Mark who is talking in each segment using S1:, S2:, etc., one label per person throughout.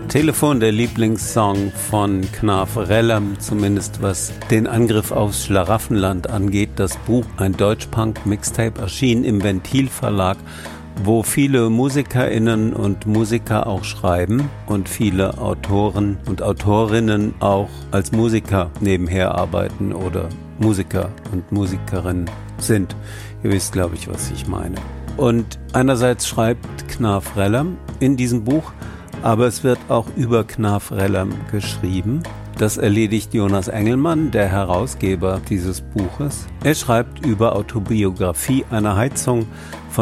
S1: Telefon, der Lieblingssong von Knarf Rellam, zumindest was den Angriff aufs Schlaraffenland angeht. Das Buch, ein Deutsch-Punk-Mixtape, erschien im Ventil-Verlag, wo viele MusikerInnen und Musiker auch schreiben und viele Autoren und Autorinnen auch als Musiker nebenher arbeiten oder Musiker und Musikerinnen sind. Ihr wisst, glaube ich, was ich meine. Und einerseits schreibt Knarf Rellam in diesem Buch, aber es wird auch über Knarf Rellam geschrieben. Das erledigt Jonas Engelmann, der Herausgeber dieses Buches. Er schreibt über Autobiografie einer Heizung von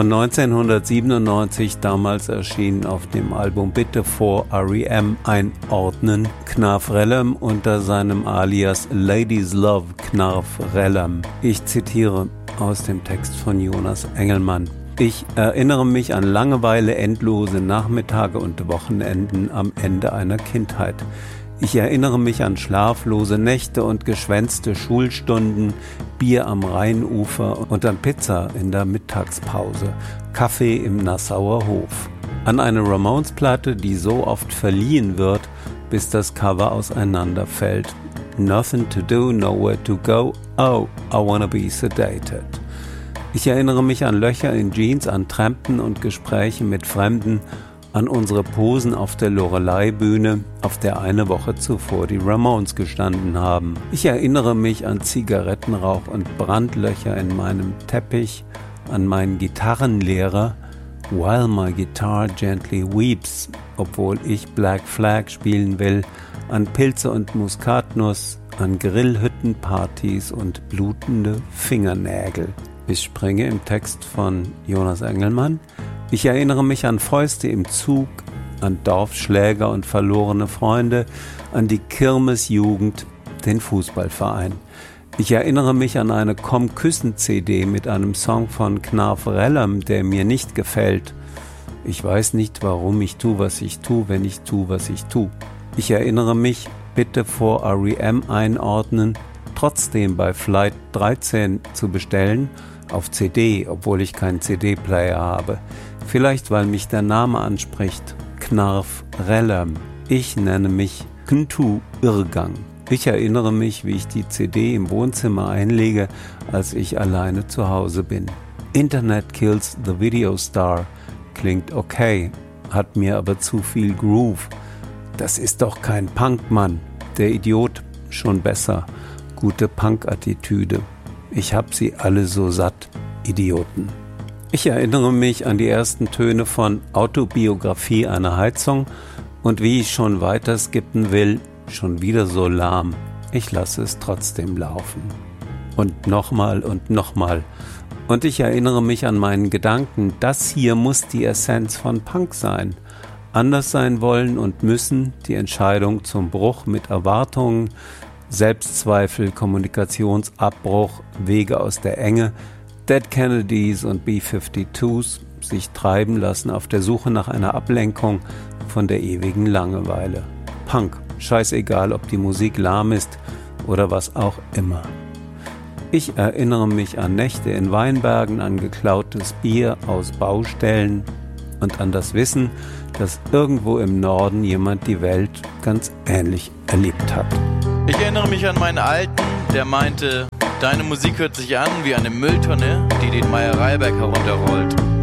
S1: 1997, damals erschienen auf dem Album Bitte vor R.E.M. einordnen. Knarf Rellam unter seinem Alias Ladies Love Knarf Rellam. Ich zitiere aus dem Text von Jonas Engelmann. Ich erinnere mich an Langeweile, endlose Nachmittage und Wochenenden am Ende einer Kindheit. Ich erinnere mich an schlaflose Nächte und geschwänzte Schulstunden, Bier am Rheinufer und an Pizza in der Mittagspause, Kaffee im Nassauer Hof. An eine Ramones-Platte, die so oft verliehen wird, bis das Cover auseinanderfällt. Nothing to do, nowhere to go, oh, I wanna be sedated. Ich erinnere mich an Löcher in Jeans, an Trampen und Gespräche mit Fremden, an unsere Posen auf der Loreley-Bühne, auf der eine Woche zuvor die Ramones gestanden haben. Ich erinnere mich an Zigarettenrauch und Brandlöcher in meinem Teppich, an meinen Gitarrenlehrer, While My Guitar Gently Weeps, obwohl ich Black Flag spielen will, an Pilze und Muskatnuss, an Grillhüttenpartys und blutende Fingernägel. Ich springe im Text von Jonas Engelmann. Ich erinnere mich an Fäuste im Zug, an Dorfschläger und verlorene Freunde, an die Kirmesjugend, den Fußballverein. Ich erinnere mich an eine Komm-Küssen-CD mit einem Song von Knarf Rellam, der mir nicht gefällt. Ich weiß nicht, warum ich tue, was ich tue, wenn ich tue, was ich tue. Ich erinnere mich, bitte vor R.E.M. einordnen, trotzdem bei Flight 13 zu bestellen, auf CD, obwohl ich keinen CD-Player habe. Vielleicht, weil mich der Name anspricht. Knarf Rellam. Ich nenne mich Kntu Irrgang. Ich erinnere mich, wie ich die CD im Wohnzimmer einlege, als ich alleine zu Hause bin. Internet Kills the Video Star klingt okay, hat mir aber zu viel Groove. Das ist doch kein Punk, Mann. Der Idiot schon besser. Gute Punk-Attitüde. Ich hab sie alle so satt, Idioten. Ich erinnere mich an die ersten Töne von Autobiografie einer Heizung und wie ich schon weiter skippen will, schon wieder so lahm. Ich lasse es trotzdem laufen. Und nochmal und nochmal. Und ich erinnere mich an meinen Gedanken, das hier muss die Essenz von Punk sein. Anders sein wollen und müssen, die Entscheidung zum Bruch mit Erwartungen, Selbstzweifel, Kommunikationsabbruch, Wege aus der Enge, Dead Kennedys und B-52s, sich treiben lassen auf der Suche nach einer Ablenkung von der ewigen Langeweile. Punk, scheißegal, ob die Musik lahm ist oder was auch immer. Ich erinnere mich an Nächte in Weinbergen, an geklautes Bier aus Baustellen und an das Wissen, dass irgendwo im Norden jemand die Welt ganz ähnlich erlebt hat.
S2: Ich erinnere mich an meinen Alten, der meinte, deine Musik hört sich an wie eine Mülltonne, die den Meyer-Reiberg herunterrollt.